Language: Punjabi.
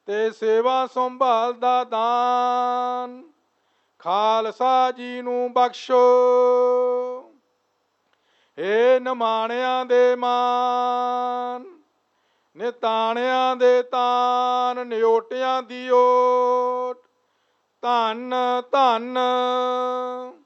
ਤੇ ਸੇਵਾ ਸੰਭਾਲ ਦਾ ਦਾਨ ਖਾਲਸਾ ਜੀ ਨੂੰ ਬਖਸ਼ੋ। ਏ ਨਿਮਾਣਿਆਂ ਦੇ ਮਾਨ, ਨਿਤਾਣਿਆਂ ਦੇ ਤਾਨ, ਨਿਓਟਿਆਂ ਦੀ ਓਟ, ਧੰਨ ਧੰਨ